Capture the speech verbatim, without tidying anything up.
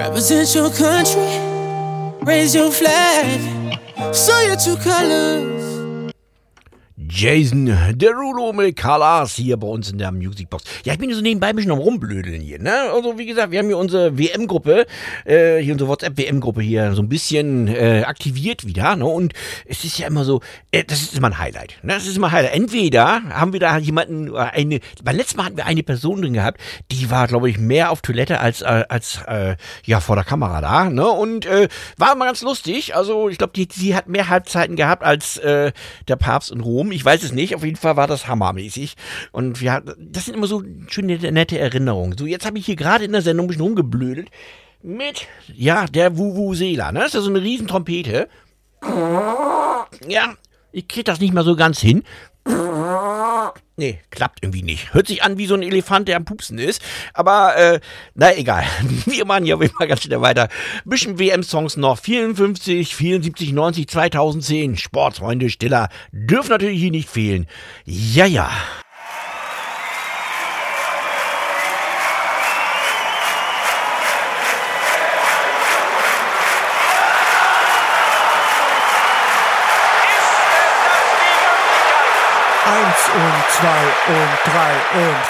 Represent your country, raise your flag, show your true colors. Jason Derulo mit Colors hier bei uns in der Musicbox. Ja, ich bin so nebenbei ein bisschen am Rumblödeln hier, ne? Also, wie gesagt, wir haben hier unsere W M-Gruppe, äh, hier unsere WhatsApp-W M-Gruppe hier so ein bisschen äh, aktiviert wieder, ne? Und es ist ja immer so, äh, das ist immer ein Highlight, ne? Das ist immer ein Highlight. Entweder haben wir da jemanden, eine, beim letzten Mal hatten wir eine Person drin gehabt, die war, glaube ich, mehr auf Toilette als, äh, als, äh, ja, vor der Kamera da, ne? Und, äh, war immer ganz lustig. Also, ich glaube, die, sie hat mehr Halbzeiten gehabt als, äh, der Papst in Rom. Ich weiß es nicht, auf jeden Fall war das hammermäßig. Und wir, das sind immer so schöne, nette Erinnerungen. So, jetzt habe ich hier gerade in der Sendung ein bisschen rumgeblödelt mit, ja, der Vuvuzela, ne? Das ist ja so eine riesen Trompete. Ja, ich krieg das nicht mal so ganz hin. Nee, klappt irgendwie nicht. Hört sich an wie so ein Elefant, der am Pupsen ist. Aber, äh, na egal. Wir machen hier auf jeden Fall ganz schnell weiter. Bisschen W M-Songs noch. vierundfünfzig, vierundsiebzig, neunzig, zweitausendzehn. Sportfreunde, Stiller dürfen natürlich hier nicht fehlen. Ja, ja. Eins und zwei und drei und